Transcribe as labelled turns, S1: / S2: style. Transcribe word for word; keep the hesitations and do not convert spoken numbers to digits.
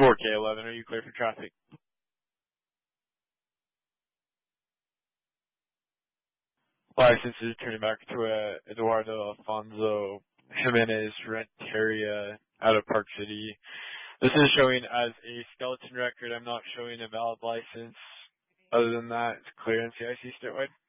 S1: four K eleven, are you clear for traffic? Licenses turning back to uh, Eduardo Alfonso Jimenez Renteria out of Park City. This is showing as a skeleton record. I'm not showing a valid license. Other than that, it's clear N C I C statewide.